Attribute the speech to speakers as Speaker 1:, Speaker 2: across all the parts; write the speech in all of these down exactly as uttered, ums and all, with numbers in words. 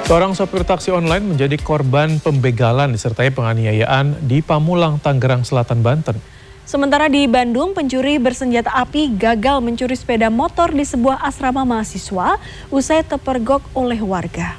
Speaker 1: Seorang sopir taksi online menjadi korban pembegalan disertai penganiayaan di Pamulang, Tangerang Selatan, Banten.
Speaker 2: Sementara di Bandung, pencuri bersenjata api gagal mencuri sepeda motor di sebuah asrama mahasiswa usai terpergok oleh warga.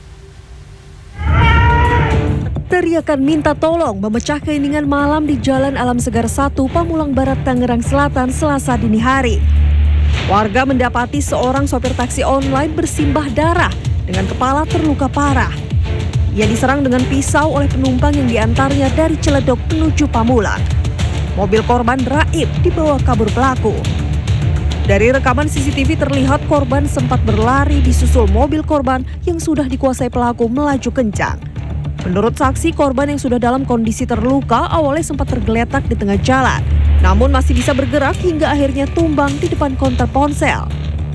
Speaker 3: Teriakan minta tolong memecah keheningan malam di Jalan Alam Segar satu, Pamulang Barat, Tangerang Selatan, Selasa dini hari. Warga mendapati seorang sopir taksi online bersimbah darah dengan kepala terluka parah. Ia diserang dengan pisau oleh penumpang yang diantarnya dari Ciledug menuju Pamulang. Mobil korban raib dibawa kabur pelaku. Dari rekaman C C T V terlihat korban sempat berlari disusul mobil korban yang sudah dikuasai pelaku melaju kencang. Menurut saksi, korban yang sudah dalam kondisi terluka awalnya sempat tergeletak di tengah jalan, namun masih bisa bergerak hingga akhirnya tumbang di depan konter ponsel.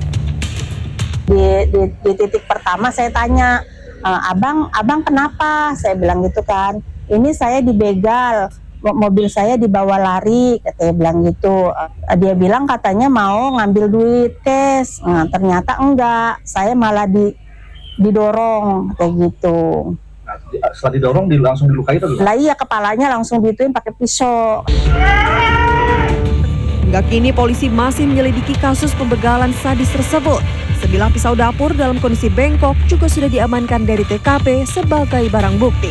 Speaker 4: Di, di, di titik pertama saya tanya, e, abang, abang kenapa? Saya bilang gitu kan, ini saya dibegal, mobil saya dibawa lari, katanya bilang gitu. Dia bilang katanya mau ngambil duit cash, nah, ternyata enggak, saya malah di, didorong kayak gitu.
Speaker 5: Nah, setelah didorong langsung dilukai atau?
Speaker 4: Lah iya, kepalanya langsung dituin pakai pisau.
Speaker 3: Hingga kini polisi masih menyelidiki kasus pembegalan sadis tersebut. Sebilah pisau dapur dalam kondisi bengkok juga sudah diamankan dari T K P sebagai barang bukti.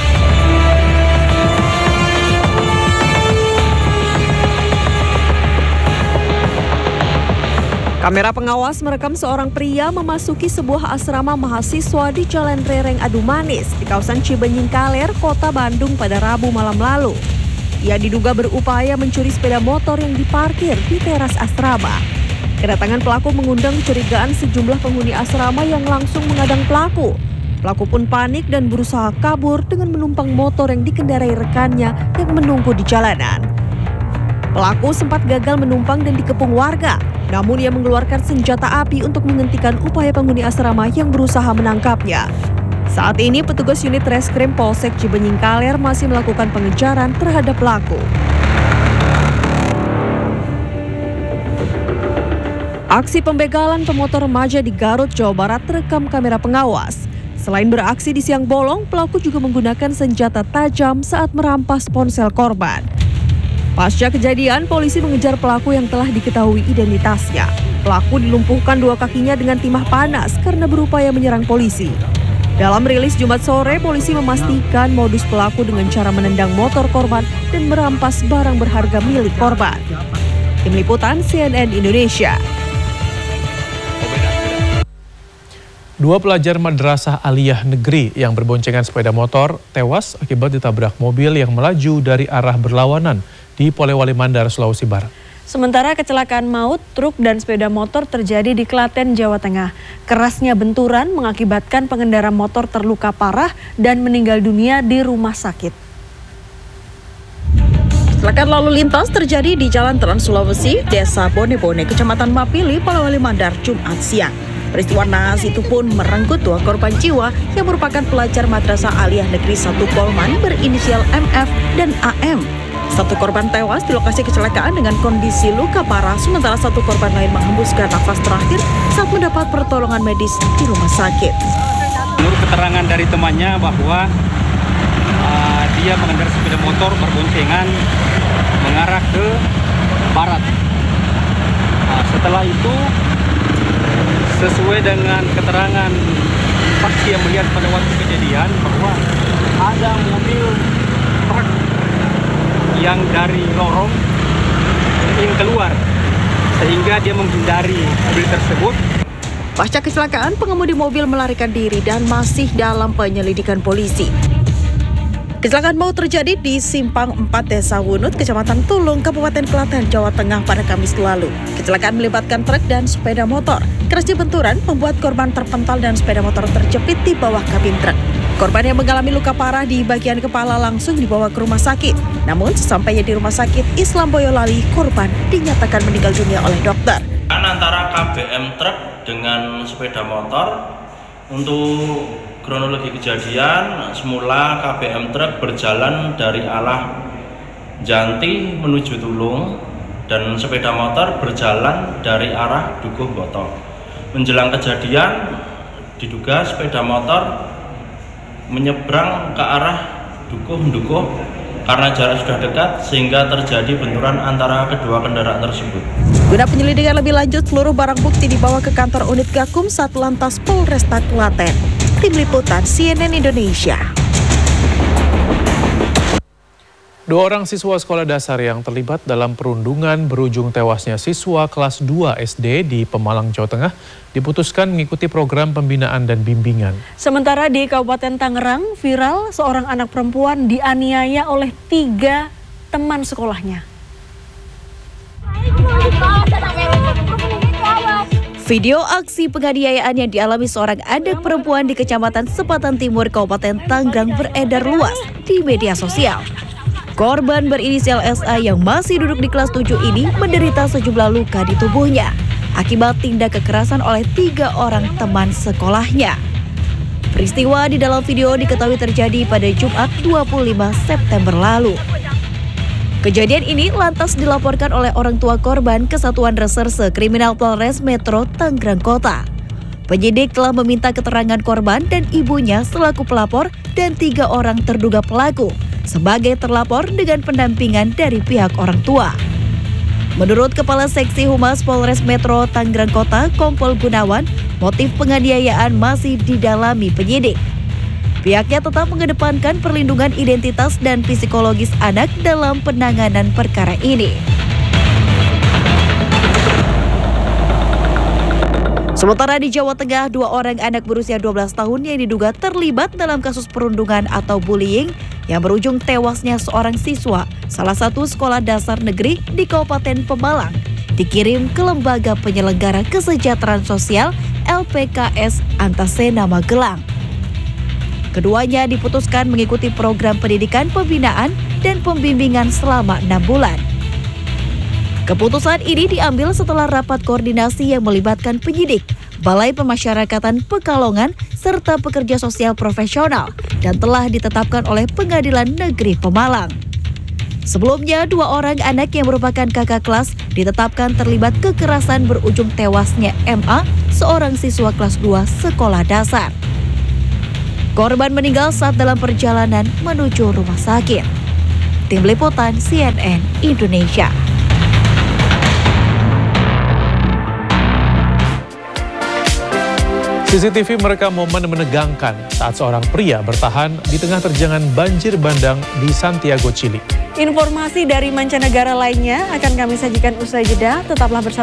Speaker 3: Kamera pengawas merekam seorang pria memasuki sebuah asrama mahasiswa di Jalan Rereng Adu Manis di kawasan Cibenying Kaler, Kota Bandung pada Rabu malam lalu. Ia diduga berupaya mencuri sepeda motor yang diparkir di teras asrama. Kedatangan pelaku mengundang kecurigaan sejumlah penghuni asrama yang langsung mengadang pelaku. Pelaku pun panik dan berusaha kabur dengan menumpang motor yang dikendarai rekannya yang menunggu di jalanan. Pelaku sempat gagal menumpang dan dikepung warga, namun ia mengeluarkan senjata api untuk menghentikan upaya penghuni asrama yang berusaha menangkapnya. Saat ini petugas unit reskrim Polsek Cibenying Kaler masih melakukan pengejaran terhadap pelaku. Aksi pembegalan pemotor remaja di Garut, Jawa Barat terekam kamera pengawas. Selain beraksi di siang bolong, pelaku juga menggunakan senjata tajam saat merampas ponsel korban. Pasca kejadian, polisi mengejar pelaku yang telah diketahui identitasnya. Pelaku dilumpuhkan dua kakinya dengan timah panas karena berupaya menyerang polisi. Dalam rilis Jumat sore, polisi memastikan modus pelaku dengan cara menendang motor korban dan merampas barang berharga milik korban. Tim Liputan C N N Indonesia.
Speaker 1: Dua pelajar Madrasah Aliyah Negeri yang berboncengan sepeda motor tewas akibat ditabrak mobil yang melaju dari arah berlawanan di Polewali Mandar, Sulawesi Barat.
Speaker 2: Sementara kecelakaan maut truk dan sepeda motor terjadi di Klaten, Jawa Tengah. Kerasnya benturan mengakibatkan pengendara motor terluka parah dan meninggal dunia di rumah sakit.
Speaker 6: Kecelakaan lalu lintas terjadi di Jalan Trans Sulawesi, Desa Bone-Bone, Kecamatan Mapili, Polewali Mandar, Jumat siang. Peristiwa naas itu pun merenggut dua korban jiwa yang merupakan pelajar Madrasah Aliyah Negeri satu Polman berinisial M F dan A M. Satu korban tewas di lokasi kecelakaan dengan kondisi luka parah, sementara satu korban lain menghembuskan nafas terakhir saat mendapat pertolongan medis di rumah sakit.
Speaker 7: Menurut keterangan dari temannya bahwa uh, dia mengendarai sepeda motor berboncengan mengarah ke barat. Nah, setelah itu, sesuai dengan keterangan saksi yang melihat pada waktu kejadian bahwa ada mobil truk yang dari lorong ingin keluar sehingga dia menghindari mobil tersebut.
Speaker 6: Pasca kecelakaan, pengemudi mobil melarikan diri dan masih dalam penyelidikan polisi. Kecelakaan maut terjadi di Simpang empat Desa Wunut, Kecamatan Tulung, Kabupaten Klaten, Jawa Tengah pada Kamis lalu. Kecelakaan melibatkan truk dan sepeda motor. Kerasnya benturan membuat korban terpental dan sepeda motor terjepit di bawah kabin truk. Korban yang mengalami luka parah di bagian kepala langsung dibawa ke rumah sakit. Namun sesampainya di rumah sakit Islam Boyolali, korban dinyatakan meninggal dunia oleh dokter.
Speaker 8: Antara K B M truk dengan sepeda motor, untuk kronologi kejadian, semula K B M truk berjalan dari arah Janti menuju Tulung dan sepeda motor berjalan dari arah Dukuh Boto. Menjelang kejadian, diduga sepeda motor menyeberang ke arah dukuh-dukuh karena jarak sudah dekat sehingga terjadi benturan antara kedua kendaraan tersebut.
Speaker 6: Guna penyelidikan lebih lanjut, seluruh barang bukti dibawa ke kantor unit Gakum Satlantas Polresta Klaten. Tim Liputan C N N Indonesia.
Speaker 1: Dua orang siswa sekolah dasar yang terlibat dalam perundungan berujung tewasnya siswa kelas dua S D di Pemalang, Jawa Tengah diputuskan mengikuti program pembinaan dan bimbingan.
Speaker 2: Sementara di Kabupaten Tangerang, viral seorang anak perempuan dianiaya oleh tiga teman sekolahnya.
Speaker 3: Video aksi penganiayaan yang dialami seorang anak perempuan di Kecamatan Sepatan Timur, Kabupaten Tangerang beredar luas di media sosial. Korban berinisial S A yang masih duduk di kelas tujuh ini menderita sejumlah luka di tubuhnya akibat tindak kekerasan oleh tiga orang teman sekolahnya. Peristiwa di dalam video diketahui terjadi pada Jumat dua puluh lima September lalu. Kejadian ini lantas dilaporkan oleh orang tua korban ke Satuan Reserse Kriminal Polres Metro Tangerang Kota. Penyidik telah meminta keterangan korban dan ibunya selaku pelapor dan tiga orang terduga pelaku sebagai terlapor dengan pendampingan dari pihak orang tua. Menurut Kepala Seksi Humas Polres Metro Tangerang Kota, Kompol Gunawan, motif penganiayaan masih didalami penyidik. Pihaknya tetap mengedepankan perlindungan identitas dan psikologis anak dalam penanganan perkara ini. Sementara di Jawa Tengah, dua orang anak berusia dua belas tahun yang diduga terlibat dalam kasus perundungan atau bullying yang berujung tewasnya seorang siswa salah satu sekolah dasar negeri di Kabupaten Pemalang dikirim ke Lembaga Penyelenggara Kesejahteraan Sosial L P K S Antasena Magelang. Keduanya diputuskan mengikuti program pendidikan pembinaan dan pembimbingan selama enam bulan. Keputusan ini diambil setelah rapat koordinasi yang melibatkan penyidik, Balai Pemasyarakatan Pekalongan, serta pekerja sosial profesional dan telah ditetapkan oleh Pengadilan Negeri Pemalang. Sebelumnya, dua orang anak yang merupakan kakak kelas ditetapkan terlibat kekerasan berujung tewasnya M A, seorang siswa kelas dua sekolah dasar. Korban meninggal saat dalam perjalanan menuju rumah sakit. Tim Liputan C N N Indonesia.
Speaker 1: C C T V merekam momen menegangkan saat seorang pria bertahan di tengah terjangan banjir bandang di Santiago, Chili.
Speaker 2: Informasi dari mancanegara lainnya akan kami sajikan usai jeda. Tetaplah bersama